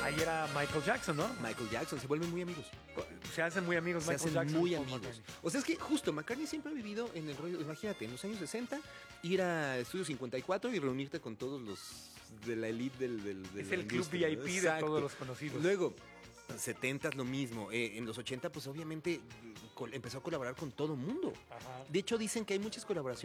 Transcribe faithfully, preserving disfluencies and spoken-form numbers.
ahí era Michael Jackson, ¿no? Michael Jackson, se vuelven muy amigos. Se hacen muy amigos Se Michael hacen Jackson. muy y Paul amigos. McCartney. O sea, es que justo McCartney siempre ha vivido en el rollo, imagínate, en los años sesenta, ir a Estudio cincuenta y cuatro y reunirte con todos los de la elite del, del, de Es la el club industria, V I ¿no? P de Exacto. todos los conocidos. Luego, setentas lo mismo. Eh, en los ochenta, pues obviamente col- empezó a colaborar con todo mundo. Ajá. De hecho, dicen que hay muchas colaboraciones